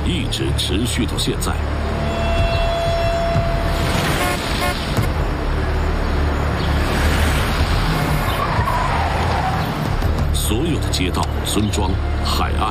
一直持续到现在。所有的街道、村庄、海岸